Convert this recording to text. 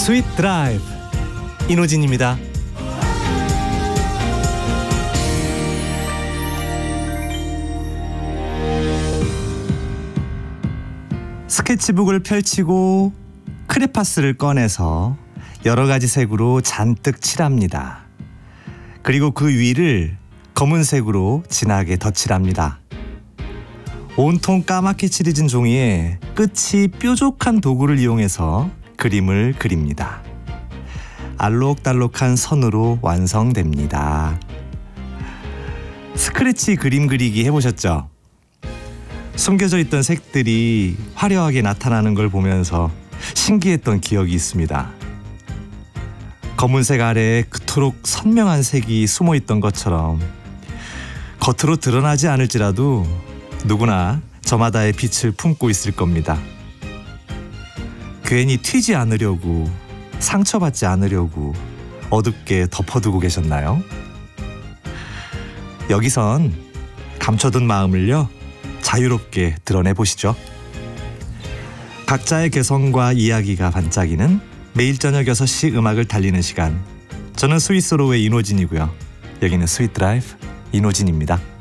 스윗 드라이브 이노진입니다. 스케치북을 펼치고 크레파스를 꺼내서 여러 가지 색으로 잔뜩 칠합니다. 그리고 그 위를 검은색으로 진하게 덧칠합니다. 온통 까맣게 칠해진 종이에 끝이 뾰족한 도구를 이용해서 그림을 그립니다. 알록달록한 선으로 완성됩니다. 스크래치 그림 그리기 해보셨죠? 숨겨져 있던 색들이 화려하게 나타나는 걸 보면서 신기했던 기억이 있습니다. 검은색 아래에 그토록 선명한 색이 숨어 있던 것처럼 겉으로 드러나지 않을지라도 누구나 저마다의 빛을 품고 있을 겁니다. 괜히 튀지 않으려고, 상처받지 않으려고 어둡게 덮어두고 계셨나요? 여기선 감춰둔 마음을요, 자유롭게 드러내보시죠. 각자의 개성과 이야기가 반짝이는 매일 저녁 6시 음악을 달리는 시간. 저는 스위스로의 이노진이고요. 여기는 스윗 드라이브 이노진입니다.